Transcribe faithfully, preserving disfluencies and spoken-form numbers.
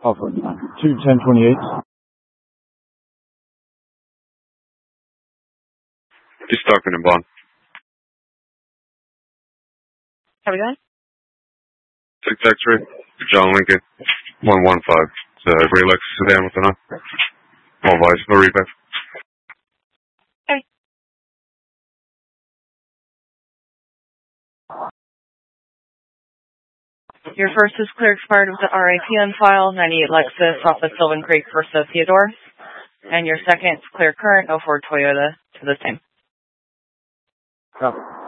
Alpha two ten twenty-eight. Just talking to Bond. How are we going? Six X-ray, John Lincoln, one one five. It's a gray Lexus sedan with an eye. All vice, no repair. Okay. Your first is clear expired with the R A P on file, ninety-eight Lexus off of Sylvan Creek Versa Theodore. And your second is clear current, oh four Toyota to the same. Copy.